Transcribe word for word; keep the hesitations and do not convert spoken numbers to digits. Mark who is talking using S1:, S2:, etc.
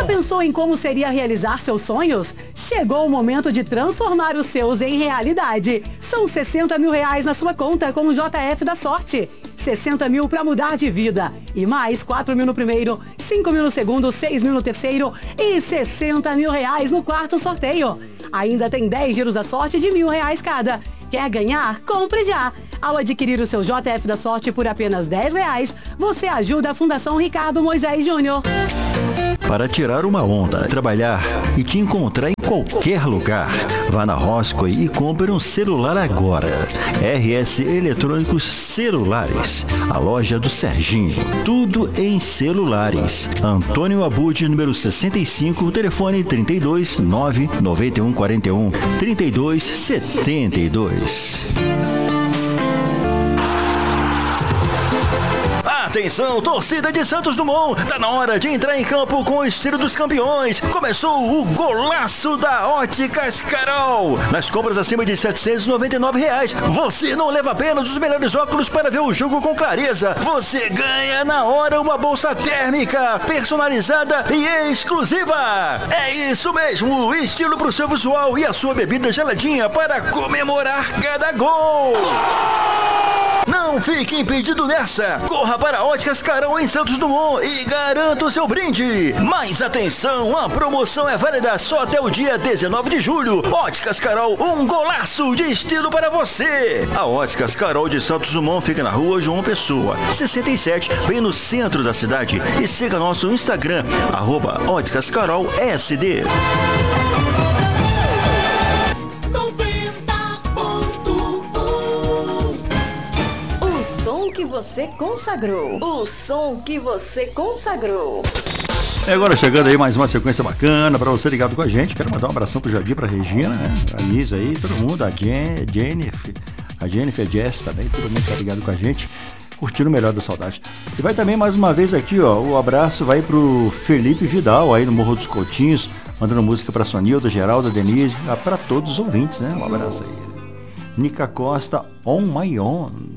S1: pensou em como seria realizar seus sonhos? Chegou o momento de transformar os seus em realidade. São sessenta mil reais na sua conta com o J F da Sorte. sessenta mil para mudar de vida. E mais quatro mil no primeiro, cinco mil no segundo, seis mil no terceiro e sessenta mil reais no quarto sorteio. Ainda tem dez giros da sorte de mil reais cada. Quer ganhar? Compre já! Ao adquirir o seu J F da Sorte por apenas dez reais, você ajuda a Fundação Ricardo Moisés Júnior.
S2: Para tirar uma onda, trabalhar e te encontrar em qualquer lugar. Vá na Roscoe e compre um celular agora. R S Eletrônicos Celulares, a loja do Serginho. Tudo em celulares. Antônio Abud, número sessenta e cinco, telefone trinta e dois, nove nove um quatro um, trinta e dois setenta e dois. Atenção, torcida de Santos Dumont, tá na hora de entrar em campo com o estilo dos campeões. Começou o golaço da Óticas Carol. Nas compras acima de setecentos e noventa e nove reais, você não leva apenas os melhores óculos para ver o jogo com clareza. Você ganha na hora uma bolsa térmica, personalizada e exclusiva. É isso mesmo, estilo pro seu visual e a sua bebida geladinha para comemorar cada gol. Não fique impedido nessa. Corra para Óticas Carol em Santos Dumont e garanta o seu brinde. Mas atenção, a promoção é válida só até o dia dezenove de julho. Óticas Carol, um golaço de estilo para você. A Óticas Carol de Santos Dumont fica na rua João Pessoa, sessenta e sete, bem no centro da cidade. E siga nosso Instagram, arroba Óticas Carol S D.
S1: Que você consagrou. O som que você consagrou.
S2: E agora chegando aí mais uma sequência bacana para você ligado com a gente. Quero mandar um abração pro Jardim, pra Regina, né? A Liz aí, todo mundo, a Jen, Jennifer, a Jennifer, a Jess também, todo mundo tá ligado com a gente, curtindo o melhor da saudade. E vai também mais uma vez aqui, ó, o abraço vai pro Felipe Vidal aí no Morro dos Coutinhos, mandando música pra Sonilda, Geralda, Denise, para todos os ouvintes, né? Um abraço aí. Nica Costa, On My Own.